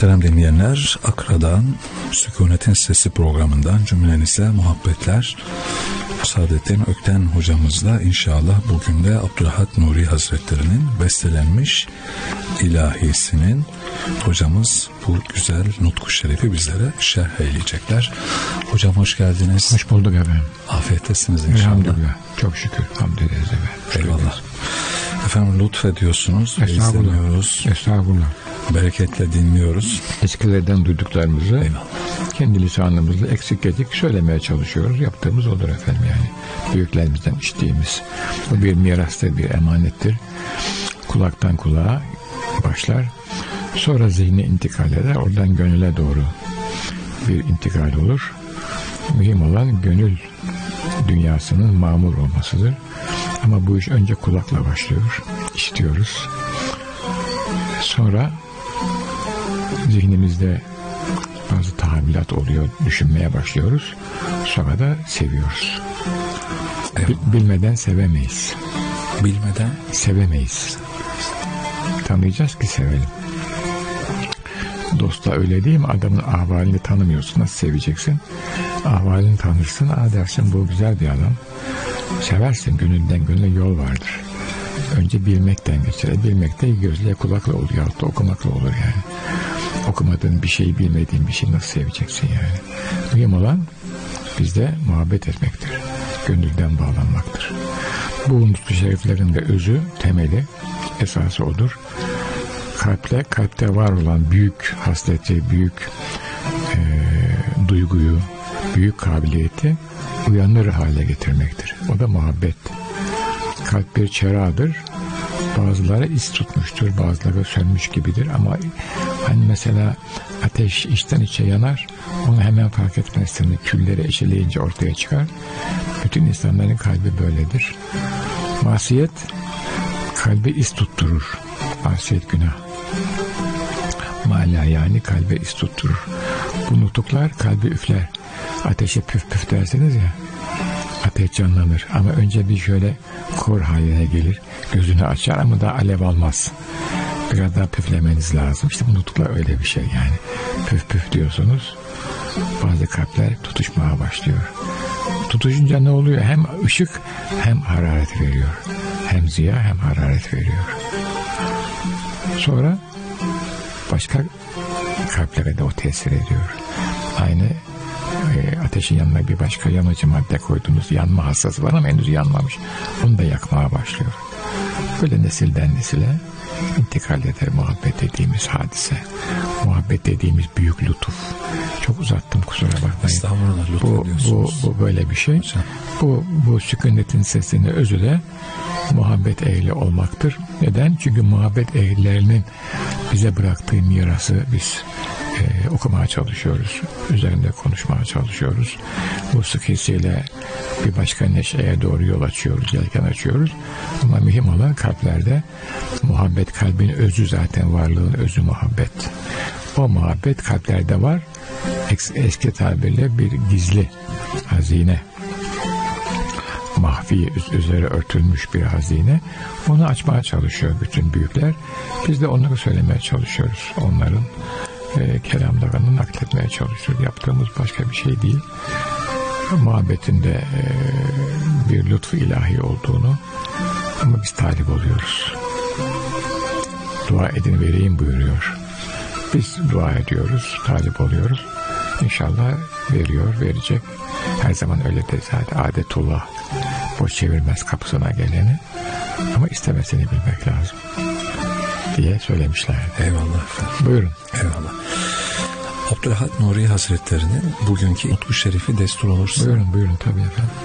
Muhterem dinleyenler, Akra'dan Sükunetin Sesi programından cümlenize muhabbetler. Saadettin Ökten hocamızla inşallah bugün de Abdülahad Nuri Hazretleri'nin bestelenmiş ilahisinin hocamız bu güzel nutku şerifi bizlere şerh eyleyecekler. Hocam hoş geldiniz. Hoş bulduk efendim. Afiyettesiniz inşallah. Elhamdülillah. Çok şükür. Hamdülillah. Eyvallah. Efendim lütfediyorsunuz. Estağfurullah. Estağfurullah. Bereketle dinliyoruz. Eskilerden duyduklarımızı eyvallah, kendi lisanımızla eksik edik söylemeye çalışıyoruz. Yaptığımız olur efendim yani. Büyüklerimizden içtiğimiz. Bu bir mirastır, bir emanettir. Kulaktan kulağa başlar. Sonra zihne intikal eder. Oradan gönüle doğru bir intikal olur. Mühim olan gönül dünyasının mamur olmasıdır. Ama bu iş önce kulakla başlıyor. İşitiyoruz. Sonra zihnimizde bazı tahammülat oluyor. Düşünmeye başlıyoruz. Sonra da seviyoruz. Bilmeden sevemeyiz. Bilmeden sevemeyiz. Tanıyacağız ki sevelim. Dosta öyle değil mi? Adamın ahvalini tanımıyorsun. Nasıl seveceksin? Ahvalini tanırsın. Dersin bu güzel bir adam. Seversin. Gönülden gönüle yol vardır. Önce bilmekten geçer. Bilmek de gözle kulakla oluyor. Hatta okumakla olur yani. Okumadığın bir şeyi, bilmediğin bir şeyi nasıl seveceksin yani? Mühim olan bizde muhabbet etmektir. Gönülden bağlanmaktır. Bu nutku şeriflerin de özü, temeli, esası odur. Kalpte var olan büyük hasleti, büyük duyguyu, büyük kabiliyeti uyanır hale getirmektir. O da muhabbet. Kalp bir çeradır. Bazıları is tutmuştur, bazıları sönmüş gibidir ama hani mesela ateş içten içe yanar, onu hemen fark etmezsin. Külleri eşeleyince ortaya çıkar. Bütün insanların kalbi böyledir. Masiyet kalbi is tutturur. Masiyet günah. Mala yani kalbe is tutturur. Bu nutuklar kalbi üfler. Ateşe püf püf dersiniz ya, ateş canlanır ama önce bir şöyle kor haline gelir, gözünü açar ama daha alev almaz. Biraz daha püflemeniz lazım. İşte bu nutuklar öyle bir şey yani. Püf püf diyorsunuz, bazı kalpler tutuşmaya başlıyor. Tutuşunca ne oluyor? Hem ışık hem hararet veriyor. Hem ziya hem hararet veriyor. Sonra başka kalplere de o tesir ediyor. Aynı ateşin yanına bir başka yanıcı madde koydunuz. Yanma hassası var ama henüz yanmamış. Onu da yakmaya başlıyor. Böyle nesilden nesile intikal eder muhabbet dediğimiz hadise. Muhabbet dediğimiz büyük lütuf. Çok uzattım, kusura bakmayın. Bu böyle bir şey. Bu sükunetin sesinin özü de muhabbet ehli olmaktır. Neden? Çünkü muhabbet ehlilerinin bize bıraktığı mirası biz okumaya çalışıyoruz. Üzerinde konuşmaya çalışıyoruz. Musikisiyle bir başka neşeye doğru yol açıyoruz, yelken açıyoruz. Ama mühim olan kalplerde muhabbet, kalbin özü zaten, varlığın özü muhabbet. O muhabbet kalplerde var. Eski tabirle bir gizli hazine. Mahfi, üzeri örtülmüş bir hazine. Onu açmaya çalışıyor bütün büyükler. Biz de onları söylemeye çalışıyoruz. Onların kelamlarını nakletmeye çalışıyoruz. Yaptığımız başka bir şey değil. Muhabbetinde bir lütfu ilahi olduğunu, ama biz talip oluyoruz. Dua edin vereyim buyuruyor. Biz dua ediyoruz, talip oluyoruz. İnşallah veriyor, verecek. Her zaman öyledir zaten. Adetullah. Boş çevirmez kapısına geleni. Ama istemesini bilmek lazım diye söylemişler. Eyvallah efendim. Buyurun. Eyvallah. Abdülahad Nuri Hazretleri'nin bugünkü nutku şerifi destur olursa. Buyurun tabii efendim.